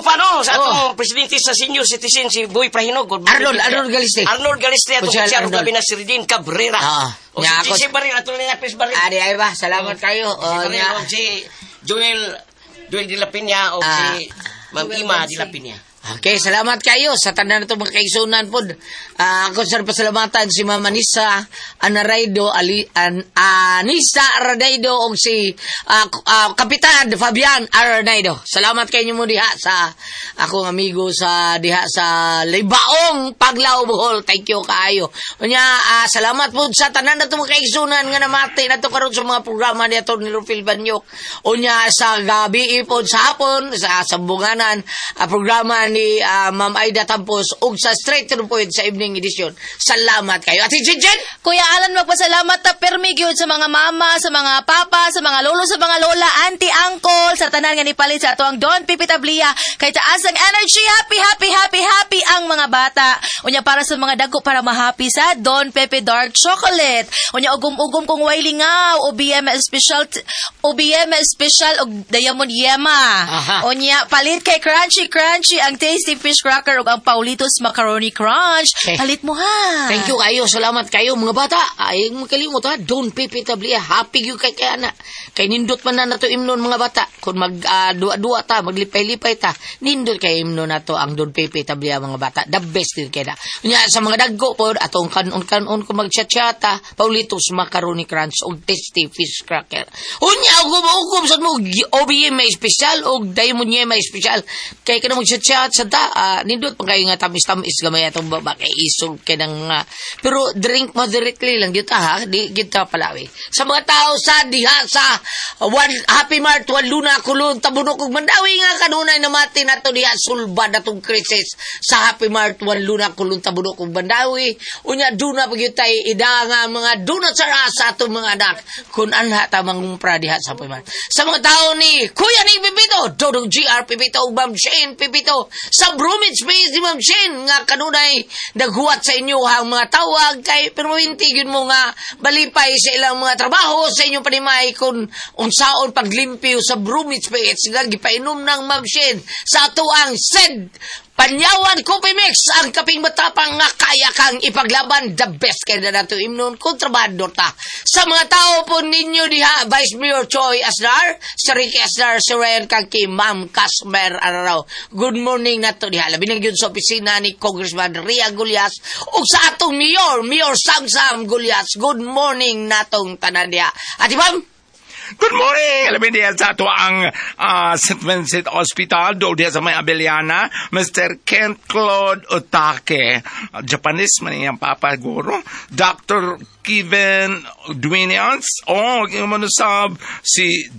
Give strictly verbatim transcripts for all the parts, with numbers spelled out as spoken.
pa no sa atong Oh. presidente sa senior citizen si Boy Prahinog. Arnold, Arnold Galiste. Arnold Galiste at Kusyal siya Arnold. gabi na si Redin Cabrera. Ah, O nya si ako- Jesse Baril ato na Pes Baril. Adi ay ba, salamat kayo. Si O, Baril, nya. o si Joel Joel de la Peña o Ah. si Ma'am Ima de la Peña. Okay, salamat kayo sa tanan nato mga kaisunan po. Uh, ako sa pasalamatan si Mama Nisa Anaraido, Ali, an, Anisa Arnaido o si uh, uh, Kapitan Fabian Arnaido. Salamat kayo mo diha sa akong amigo sa diha sa Libaong Paglao Bohol. Thank you kaayo. Unya, uh, salamat po sa tanan nato mga kaisunan nga namati nato karon sa mga programa niya ni Rufil Banyok. Unya sa gabi po sa hapon sa sambunganan uh, programa ni uh, Ma'am Aida Tampos ug sa Straight to the Point sa evening edition. Salamat kayo. Ate Jenjen! Kuya Alan, magpasalamat ta permi gyud sa mga mama, sa mga papa, sa mga lolo, sa mga lola, auntie, uncle, sa tanan nga nipalit sa atoang Don Pipi Tablia. Kay taas ang energy, happy, happy, happy, happy ang mga bata. Unya para sa mga dagko para ma-happy sa Don Pepe Dark Chocolate. Unya ugom-ugom kung way lingaw, O B M special, O B M special og Diamond Yema. Aha. Unya palit kay Crunchy Crunchy ang tasty fish cracker ug ang Paulitos Macaroni Crunch. Okay. Palit mo ha. Thank you kayo. Salamat kayo mga bata. Ay, makalimot ha. Don't Pepe Tablia. Happy you kay kaya na. Kay nindot man na nato imnon mga bata. Kung mag uh, dua-dua ta, maglipay-lipay ta, nindot kay imnon nato ang Don Pepe Tablia mga bata. The best din kaya na. Unya, sa mga daggo po, atong kanon-kanon kung magchat-chata, Paulitos Macaroni Crunch o tasty fish cracker. Unya, ugom-ugom sa mo, O B M may special o Diamond Yema may special. Kay ka na magchat-chat sa ta, uh, nindot pa kayo nga tamis-tamis gamay atong baba kay isog kay nang uh, pero drink moderately lang dito ha, di kita palawi. Sa mga tao sa diha sa uh, one, Happy Mart, one Luna, Kulon, Tabunok ug Mandawi nga kanunay namati nato diha sulbad atong krisis sa Happy Mart, one Luna, Kulon, Tabunok ug Mandawi. Unya duna pagyutay idanga mga donut sa rasa atong mga anak kun anha ta mangumpra diha sa Happy Mart. Sa mga tao ni Kuya ni Pipito, Dodong G R Pipito ug Ma'am Shane Pipito sa Bromid Space ni Ma'am Shane nga kanunay naghuwat sa inyo ang mga tawag kay pero hintigin mo nga balipay sa ilang mga trabaho sa inyong panimay kung unsaon paglimpyo sa Bromid Space nga gipainom ng Ma'am Shane sa ato ang said Panyawan Coffee Mix, ang kaping matapang nga kaya kang ipaglaban, the best kaya na nato imnon, kontrabando ta. Sa mga tao po ninyo diha, Vice Mayor Choi Asnar, si Ricky Asnar, si Ryan Kaki, Ma'am Casmer Araraw. Good morning nato diha. Labi na yun sa opisina ni Congressman Ria Gulyas, o sa atong Mayor, Mayor Sam Sam Gulyas. Good morning natong tanan diha. Ati Ma'am? Good morning! Alam niya sa ito ang uh, Saint Vincent Hospital, doon diya sa may Abeliana, Mister Kent Claude Otake, uh, Japanese man iyang papa guro, Doctor Kevin Duinians, oh, yung manusab, si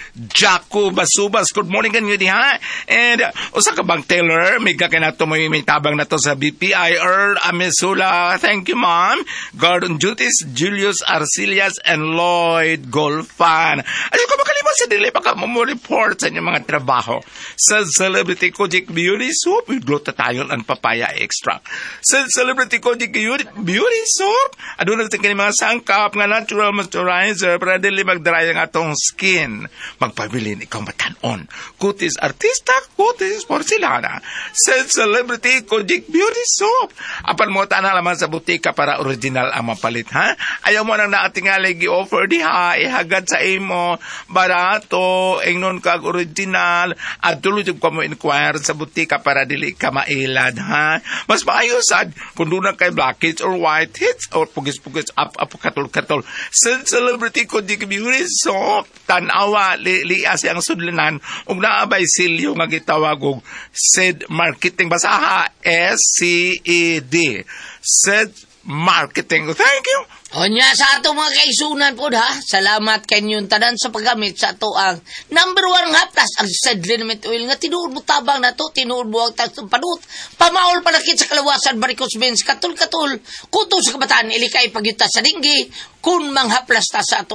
Jaco Basubas. Good morning kanyo diha. And uh, usa ka bang Taylor, may gakay na to may, may tabang na to sa B P I Earl Amisula. Thank you, Ma'am. Gordon Duties, Julius Arcelias, and Lloyd Golfan. Ayaw ko makalimot sa dili pa ka mo report sa inyong mga trabaho. Sa Celebrity Kojic Beauty Soap, igluta tayo ang papaya extract. Sa Celebrity Kojic Beauty Soap, aduna natin kayo mga sangkap nga natural moisturizer para dili mag-dry ang atong skin. Magpabilin ikaw matanon. Kutis artista, kutis porcelana. Sa Celebrity Kojic Beauty Soap. Apan mo ta na laman sa butika para original ang mapalit, ha? Ayaw mo nang naatingali gi-offer diha, ihagad sa imo, barato, ingnon kag original, at tuloy ka mo inquire sa butika para dili ka mailad, ha? Mas maayo sad, kung doon kay blackheads or whiteheads, or pugis-pugis, up, up, katol-katol. Sa Celebrity Kojic Beauty Soap, tanawa, li lias ang sudlanan ug naabay silyo nga gitawag og S E D marketing, basaha S C E D S E D marketing. Thank you. Onya sa ato mga kaisunan po ha. Salamat kanyong tanan sa paggamit sa ato ang number one haptas ang S E D liniment oil nga tinuod mo tabang na to, tinuod mo ang tasong panut, pamaol panakit sa kalawasan, varicose veins, katul-katul, kuto sa kabataan, ilikay pagyuta sa dinggi, kun manghaplas ta sa ato